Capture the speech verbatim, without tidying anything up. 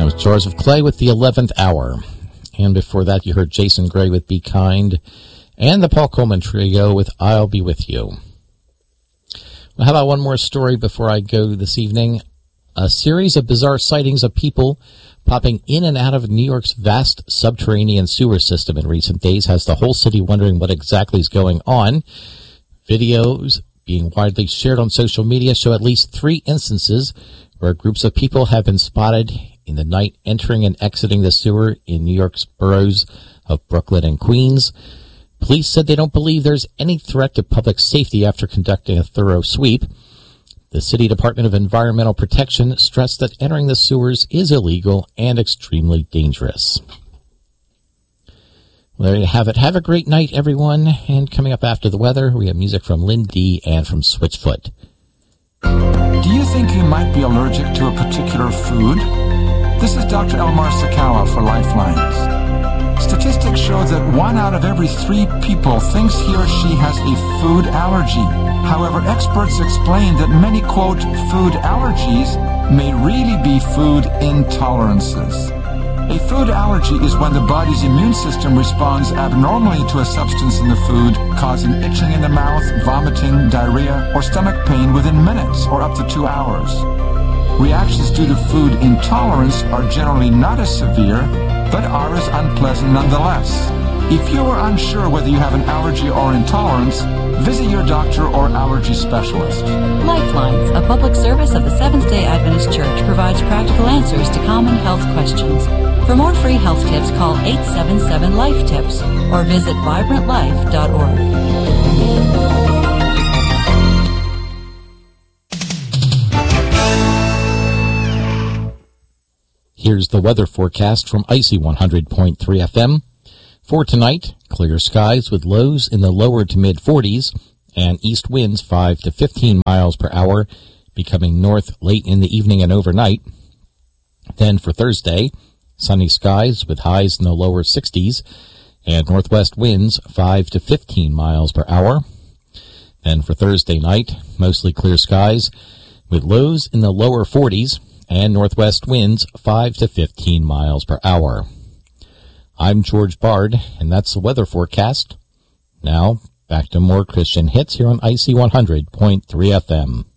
That was Jars of Clay with The eleventh Hour. And before that, you heard Jason Gray with Be Kind, and the Paul Coleman Trio with I'll Be With You. Well, how about one more story before I go this evening? A series of bizarre sightings of people popping in and out of New York's vast subterranean sewer system in recent days has the whole city wondering what exactly is going on. Videos being widely shared on social media show at least three instances where groups of people have been spotted in the night entering and exiting the sewer in New York's boroughs of Brooklyn and Queens. Police said they don't believe there's any threat to public safety after conducting a thorough sweep. The City Department of Environmental Protection stressed that entering the sewers is illegal and extremely dangerous. Well, there you have it. Have a great night, everyone. And coming up after the weather, we have music from Lynn D and from Switchfoot. Do you think you might be allergic to a particular food? This is Doctor Elmar Sakawa for Lifelines. Statistics show that one out of every three people thinks he or she has a food allergy. However, experts explain that many, quote, food allergies may really be food intolerances. A food allergy is when the body's immune system responds abnormally to a substance in the food, causing itching in the mouth, vomiting, diarrhea, or stomach pain within minutes or up to two hours. Reactions due to food intolerance are generally not as severe, but are as unpleasant nonetheless. If you are unsure whether you have an allergy or intolerance, visit your doctor or allergy specialist. Lifelines, a public service of the Seventh-day Adventist Church, provides practical answers to common health questions. For more free health tips, call eight seven seven, LIFE TIPS or visit vibrant life dot org. Here's the weather forecast from Icy one hundred point three F M. For tonight, clear skies with lows in the lower to mid forties and east winds five to fifteen miles per hour, becoming north late in the evening and overnight. Then for Thursday, sunny skies with highs in the lower sixties and northwest winds five to fifteen miles per hour. Then for Thursday night, mostly clear skies with lows in the lower forties and northwest winds five to fifteen miles per hour. I'm George Bard, and that's the weather forecast. Now, back to more Christian hits here on Icy one hundred point three F M.